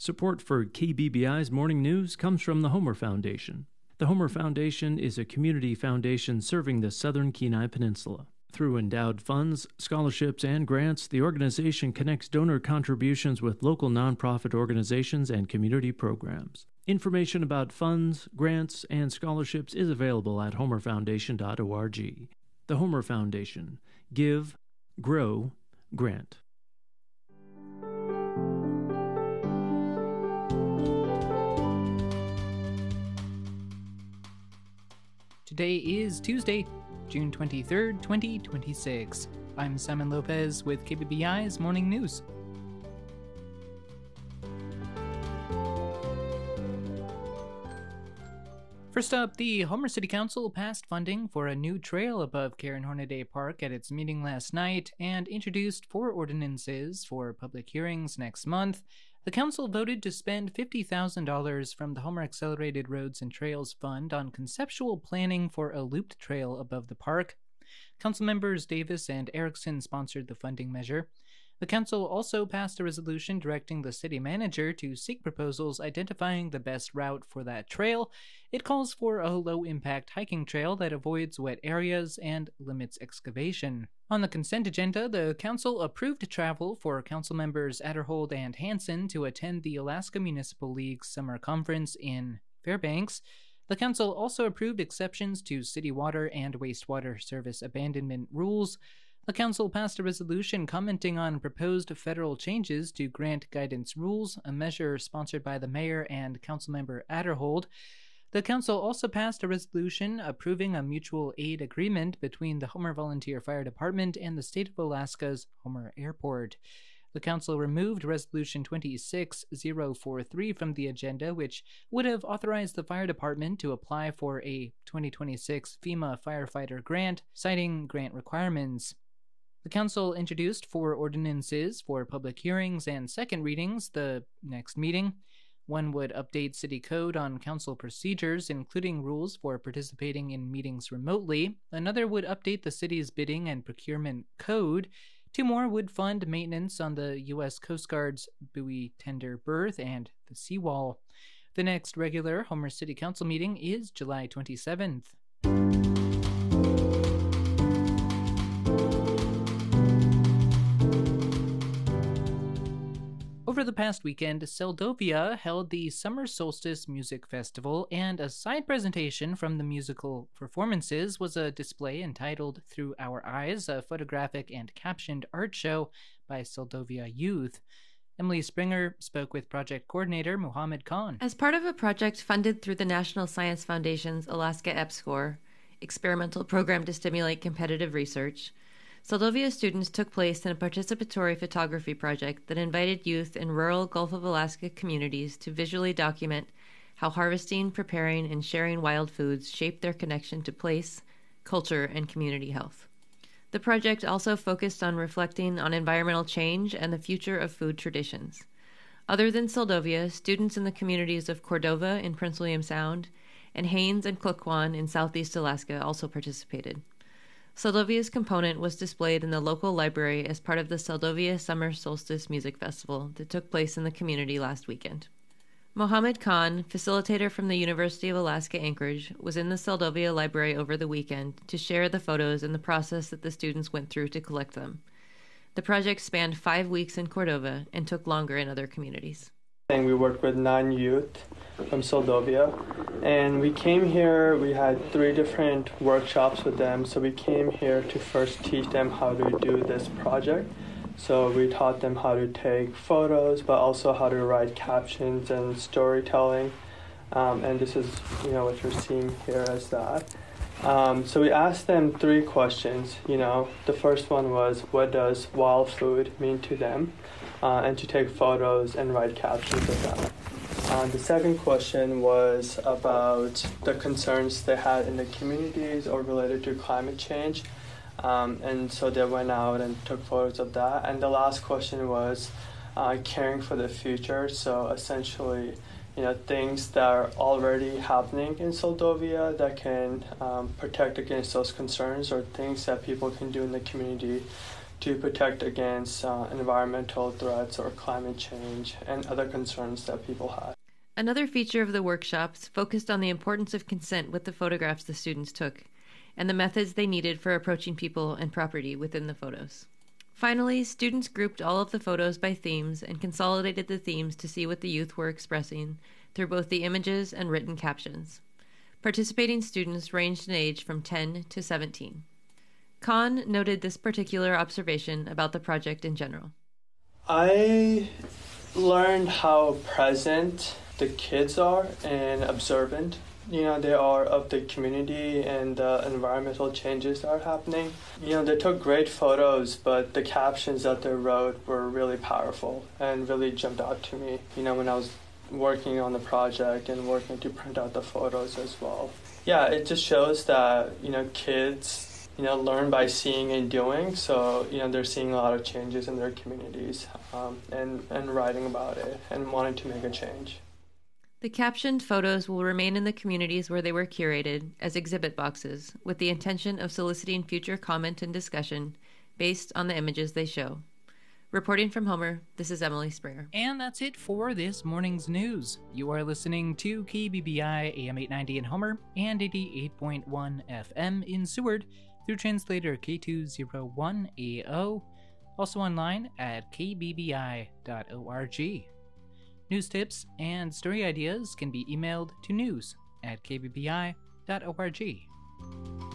Support for KBBI's Morning News comes from the Homer Foundation. The Homer Foundation is a community foundation serving the southern Kenai Peninsula. Through endowed funds, scholarships, and grants, the organization connects donor contributions with local nonprofit organizations and community programs. Information about funds, grants, and scholarships is available at homerfoundation.org. The Homer Foundation. Give, grow, grant. Today is Tuesday, June 23rd, 2026. I'm Simon Lopez with KBBI's Morning News. First up, the Homer City Council passed funding for a new trail above Karen Hornaday Park at its meeting last night and introduced 4 ordinances for public hearings next month. The council voted to spend $50,000 from the Homer Accelerated Roads and Trails Fund on conceptual planning for a looped trail above the park. Council members Davis and Erickson sponsored the funding measure. The council also passed a resolution directing the city manager to seek proposals identifying the best route for that trail. It calls for a low-impact hiking trail that avoids wet areas and limits excavation. On the consent agenda, the council approved travel for council members Adderhold and Hansen to attend the Alaska Municipal League's summer conference in Fairbanks. The council also approved exceptions to city water and wastewater service abandonment rules. The council passed a resolution commenting on proposed federal changes to grant guidance rules, a measure sponsored by the mayor and councilmember Adderhold. The council also passed a resolution approving a mutual aid agreement between the Homer Volunteer Fire Department and the state of Alaska's Homer Airport. The council removed Resolution 26043 from the agenda, which would have authorized the fire department to apply for a 2026 FEMA firefighter grant, citing grant requirements. The council introduced 4 ordinances for public hearings and second readings the next meeting. One would update city code on council procedures, including rules for participating in meetings remotely. Another would update the city's bidding and procurement code. 2 more would fund maintenance on the U.S. Coast Guard's buoy tender berth and the seawall. The next regular Homer City Council meeting is July 27th. Over the past weekend, Seldovia held the Summer Solstice Music Festival, and a side presentation from the musical performances was a display entitled Through Our Eyes, a photographic and captioned art show by Seldovia youth. Emily Springer spoke with project coordinator Muhammad Khan. As part of a project funded through the National Science Foundation's Alaska EPSCoR, experimental program to stimulate competitive research, Seldovia students took place in a participatory photography project that invited youth in rural Gulf of Alaska communities to visually document how harvesting, preparing, and sharing wild foods shape their connection to place, culture, and community health. The project also focused on reflecting on environmental change and the future of food traditions. Other than Seldovia, students in the communities of Cordova in Prince William Sound and Haines and Klukwan in southeast Alaska also participated. Seldovia's component was displayed in the local library as part of the Seldovia Summer Solstice Music Festival that took place in the community last weekend. Mohammed Khan, facilitator from the University of Alaska Anchorage, was in the Seldovia library over the weekend to share the photos and the process that the students went through to collect them. The project spanned 5 weeks in Cordova and took longer in other communities. We worked with 9 youth from Seldovia, and we came here, we had 3 different workshops with them, so we came here to first teach them how to do this project. So we taught them how to take photos, but also how to write captions and storytelling, and this is what you're seeing here as that. So we asked them 3 questions. The first one was, what does wild food mean to them? And to take photos and write captions of that. The second question was about the concerns they had in the communities or related to climate change. And so they went out and took photos of that. And the last question was caring for the future. So essentially, things that are already happening in Seldovia that can protect against those concerns, or things that people can do in the community to protect against environmental threats or climate change and other concerns that people have. Another feature of the workshops focused on the importance of consent with the photographs the students took and the methods they needed for approaching people and property within the photos. Finally, students grouped all of the photos by themes and consolidated the themes to see what the youth were expressing through both the images and written captions. Participating students ranged in age from 10 to 17. Khan noted this particular observation about the project in general. I learned how present the kids are and observant. They are of the community and the environmental changes that are happening. They took great photos, but the captions that they wrote were really powerful and really jumped out to me, when I was working on the project and working to print out the photos as well. Yeah, it just shows that, kids, learn by seeing and doing. So, they're seeing a lot of changes in their communities and writing about it and wanting to make a change. The captioned photos will remain in the communities where they were curated as exhibit boxes with the intention of soliciting future comment and discussion based on the images they show. Reporting from Homer, this is Emily Springer. And that's it for this morning's news. You are listening to KBBI AM 890 in Homer and 88.1 FM in Seward through translator K201AO, also online at kbbi.org. News tips and story ideas can be emailed to news@kbbi.org.